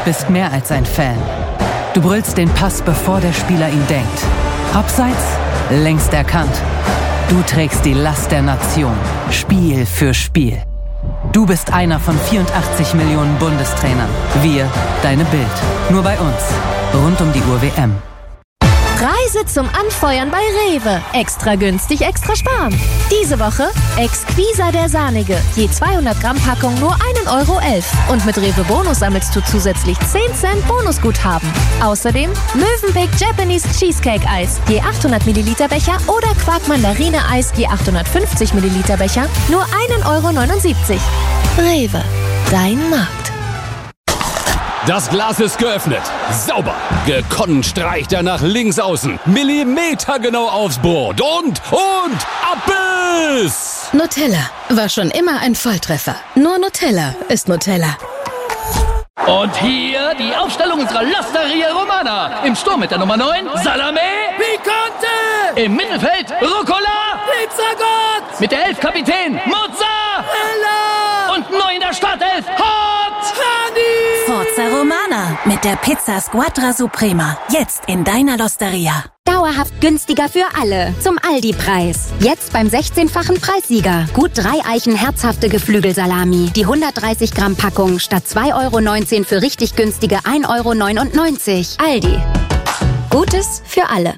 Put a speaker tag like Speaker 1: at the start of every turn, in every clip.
Speaker 1: bist mehr als ein Fan. Du brüllst den Pass, bevor der Spieler ihn denkt. Abseits, längst erkannt. Du trägst die Last der Nation, Spiel für Spiel. Du bist einer von 84 Millionen Bundestrainern. Wir, deine Bild. Nur bei uns. Rund um die Uhr WM.
Speaker 2: Preise zum Anfeuern bei Rewe. Extra günstig, extra sparen. Diese Woche Exquisa der Sahnige. Je 200 Gramm Packung nur 1,11 €. Und mit Rewe Bonus sammelst du zusätzlich 10 Cent Bonusguthaben. Außerdem Mövenpick Japanese Cheesecake Eis. Je 800 Milliliter Becher oder Quark Mandarine Eis. Je 850 Milliliter Becher. Nur 1,79 €. Rewe. Dein Markt.
Speaker 3: Das Glas ist geöffnet. Sauber. Gekonnt streicht er nach links außen. Millimetergenau aufs Brot. Und Abbiss!
Speaker 4: Nutella war schon immer ein Volltreffer. Nur Nutella ist Nutella.
Speaker 5: Und hier die Aufstellung unserer L'Osteria Romana. Im Sturm mit der Nummer 9, Salame. Picante. Im Mittelfeld, Rucola. Pizzagott. Mit der 11 Kapitän, Mozzarella. Und neu in der Startelf, Hot Honey.
Speaker 6: Forza Romana mit der Pizza Squadra Suprema. Jetzt in deiner L'Osteria.
Speaker 7: Dauerhaft günstiger für alle. Zum Aldi-Preis. Jetzt beim 16-fachen Preissieger. Gut 3 Eichen herzhafte Geflügelsalami. Die 130 Gramm Packung statt 2,19 € für richtig günstige 1,99 €. Aldi. Gutes für alle.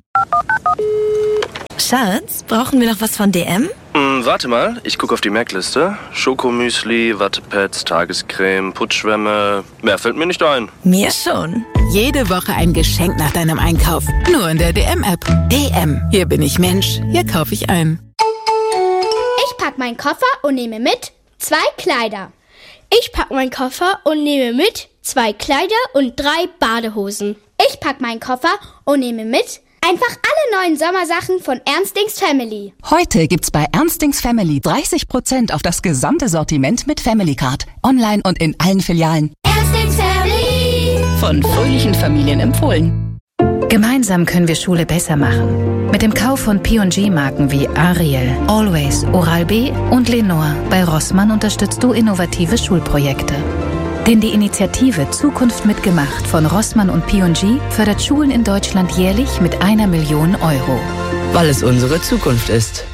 Speaker 6: Schatz, brauchen wir noch was von DM?
Speaker 8: Warte mal, ich gucke auf die Merkliste. Schokomüsli, Wattepads, Tagescreme, Putzschwämme. Mehr fällt mir nicht ein.
Speaker 6: Mir schon.
Speaker 9: Jede Woche ein Geschenk nach deinem Einkauf. Nur in der DM-App. DM. Hier bin ich Mensch. Hier kaufe ich ein.
Speaker 10: Ich pack meinen Koffer und nehme mit 2 Kleider. Ich pack meinen Koffer und nehme mit 2 Kleider und 3 Badehosen. Ich pack meinen Koffer und nehme mit einfach alle neuen Sommersachen von Ernstings Family.
Speaker 11: Heute gibt's bei Ernstings Family 30% auf das gesamte Sortiment mit Family Card. Online und in allen Filialen.
Speaker 10: Ernstings Family.
Speaker 4: Von fröhlichen Familien empfohlen. Gemeinsam können wir Schule besser machen. Mit dem Kauf von P&G-Marken wie Ariel, Always, Oral-B und Lenore bei Rossmann unterstützt du innovative Schulprojekte. Denn die Initiative Zukunft mitgemacht von Rossmann und P&G fördert Schulen in Deutschland jährlich mit 1 Million €.
Speaker 12: Weil es unsere Zukunft ist.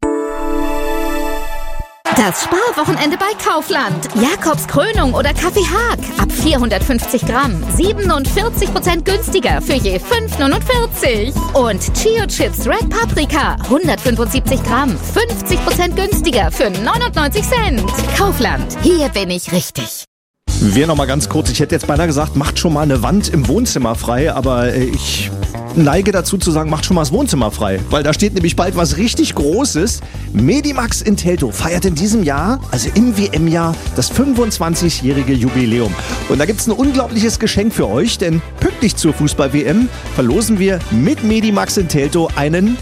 Speaker 2: Das Sparwochenende bei Kaufland. Jakobs Krönung oder Kaffee Haag. Ab 450 Gramm. 47% günstiger für je 5,49 €. Und Chio Chips Red Paprika. 175 Gramm. 50% günstiger für 99 Cent. Kaufland. Hier bin ich richtig.
Speaker 13: Wir noch mal ganz kurz, ich hätte jetzt beinahe gesagt, macht schon mal eine Wand im Wohnzimmer frei, aber ich neige dazu zu sagen, macht schon mal das Wohnzimmer frei, weil da steht nämlich bald was richtig Großes. Medimax in Teltow feiert in diesem Jahr, also im WM-Jahr, das 25-jährige Jubiläum. Und da gibt's ein unglaubliches Geschenk für euch, denn pünktlich zur Fußball-WM verlosen wir mit Medimax in Teltow einen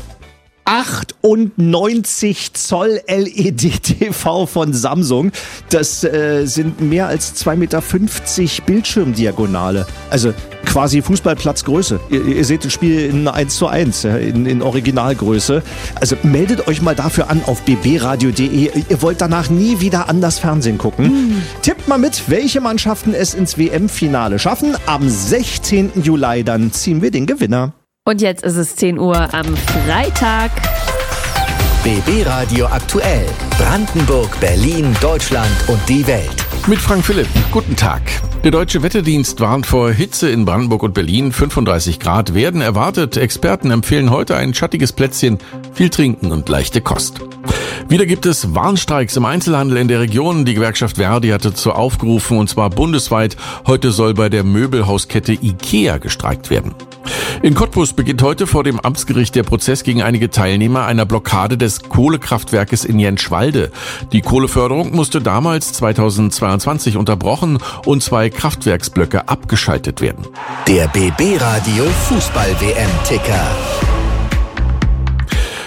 Speaker 13: 98 Zoll LED-TV von Samsung. Das sind mehr als 2,50 Meter Bildschirmdiagonale. Also quasi Fußballplatzgröße. Ihr seht das Spiel in 1:1, ja, in Originalgröße. Also meldet euch mal dafür an auf bbradio.de. Ihr wollt danach nie wieder anders Fernsehen gucken. Tippt mal mit, welche Mannschaften es ins WM-Finale schaffen. Am 16. Juli dann ziehen wir den Gewinner.
Speaker 14: Und jetzt ist es 10 Uhr am Freitag.
Speaker 15: BB Radio aktuell. Brandenburg, Berlin, Deutschland und die Welt.
Speaker 16: Mit Frank Philipp. Guten Tag. Der Deutsche Wetterdienst warnt vor Hitze in Brandenburg und Berlin. 35 Grad werden erwartet. Experten empfehlen heute ein schattiges Plätzchen, viel trinken und leichte Kost. Wieder gibt es Warnstreiks im Einzelhandel in der Region. Die Gewerkschaft Verdi hatte dazu aufgerufen, und zwar bundesweit. Heute soll bei der Möbelhauskette IKEA gestreikt werden. In Cottbus beginnt heute vor dem Amtsgericht der Prozess gegen einige Teilnehmer einer Blockade des Kohlekraftwerkes in Jentschwalde. Die Kohleförderung musste damals 2022 unterbrochen und 2 Kraftwerksblöcke abgeschaltet werden.
Speaker 15: Der BB Radio Fußball-WM-Ticker.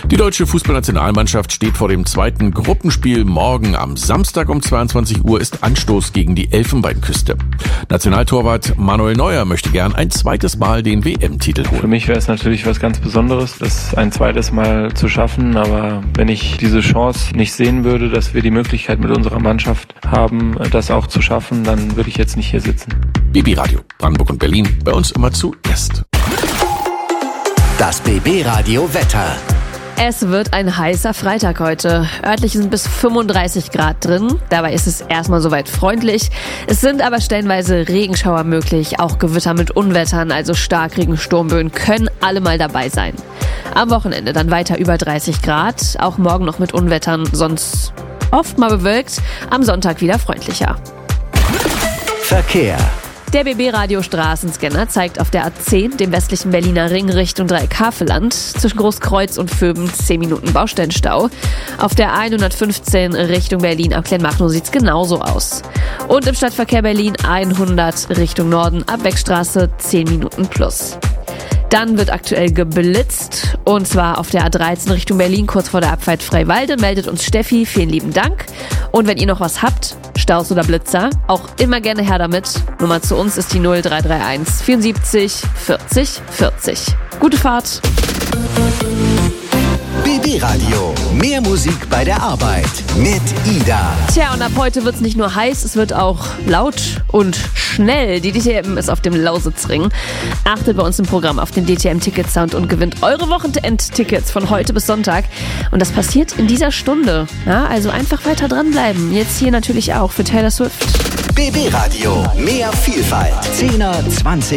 Speaker 16: Die deutsche Fußballnationalmannschaft steht vor dem zweiten Gruppenspiel. Morgen am Samstag um 22 Uhr ist Anstoß gegen die Elfenbeinküste. Nationaltorwart Manuel Neuer möchte gern ein zweites Mal den WM-Titel holen.
Speaker 17: Für mich wäre es natürlich was ganz Besonderes, das ein zweites Mal zu schaffen. Aber wenn ich diese Chance nicht sehen würde, dass wir die Möglichkeit mit unserer Mannschaft haben, das auch zu schaffen, dann würde ich jetzt nicht hier sitzen.
Speaker 16: BB Radio, Brandenburg und Berlin, bei uns immer zuerst.
Speaker 15: Das BB Radio Wetter.
Speaker 14: Es wird ein heißer Freitag heute. Örtlich sind bis 35 Grad drin. Dabei ist es erstmal soweit freundlich. Es sind aber stellenweise Regenschauer möglich. Auch Gewitter mit Unwettern, also Starkregen, Sturmböen, können alle mal dabei sein. Am Wochenende dann weiter über 30 Grad. Auch morgen noch mit Unwettern, sonst oft mal bewölkt. Am Sonntag wieder freundlicher.
Speaker 15: Verkehr.
Speaker 14: Der BB-Radio-Straßenscanner zeigt auf der A10, dem westlichen Berliner Ring, Richtung Dreieck-Havelland, zwischen Großkreuz und Vöben 10 Minuten Baustellenstau. Auf der 115 Richtung Berlin ab Kleinmachnow sieht's genauso aus. Und im Stadtverkehr Berlin 100 Richtung Norden ab Beckstraße 10 Minuten plus. Dann wird aktuell geblitzt, und zwar auf der A13 Richtung Berlin, kurz vor der Abfahrt Freiwalde, meldet uns Steffi. Vielen lieben Dank. Und wenn ihr noch was habt, Staus oder Blitzer, auch immer gerne her damit. Nummer zu uns ist die 0331 74 40 40. Gute Fahrt.
Speaker 15: BB Radio. Mehr Musik bei der Arbeit mit Ida.
Speaker 14: Tja, und ab heute wird's nicht nur heiß, es wird auch laut und schnell. Die DTM ist auf dem Lausitzring. Achtet bei uns im Programm auf den DTM-Ticket-Sound und gewinnt eure Wochenend-Tickets von heute bis Sonntag. Und das passiert in dieser Stunde. Ja, also einfach weiter dranbleiben. Jetzt hier natürlich auch für Taylor Swift.
Speaker 15: BB Radio. Mehr Vielfalt. 10er, 20er.